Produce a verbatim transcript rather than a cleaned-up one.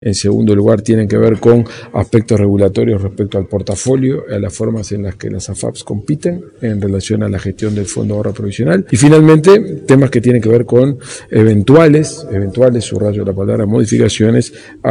En segundo lugar, tienen que ver con aspectos regulatorios respecto al portafolio, a las formas en las que las A F A Ps compiten en relación a la gestión del Fondo de Ahorro Provisional. Y finalmente, temas que tienen que ver con eventuales, eventuales, subrayo la palabra, modificaciones